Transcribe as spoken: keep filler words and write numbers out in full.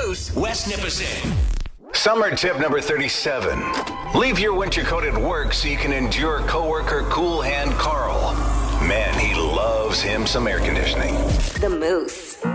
Moose. West Nipissing. Summer tip number thirty-seven. Leave your winter coat at work so you can endure coworker Cool Hand Carl. Man, he loves him some air conditioning. The Moose.